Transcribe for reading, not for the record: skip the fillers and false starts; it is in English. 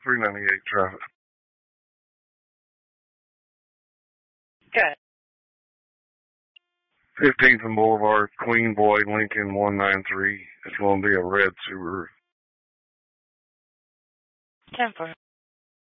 398 traffic. Good. 15th and Boulevard, Queen Boy, Lincoln 193. It's going to be a red Subaru. 10-4.